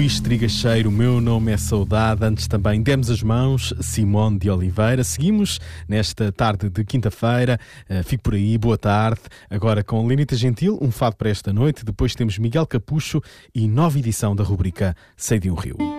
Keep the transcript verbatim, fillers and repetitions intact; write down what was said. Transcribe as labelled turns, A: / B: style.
A: Luís Trigacheiro, o meu nome é Saudade. Antes também demos as mãos, Simone de Oliveira. Seguimos nesta tarde de quinta-feira. Uh, fico por aí, boa tarde. Agora com Lenita Gentil, um fado para esta noite. Depois temos Miguel Capucho e nova edição da rubrica Sei de um Rio.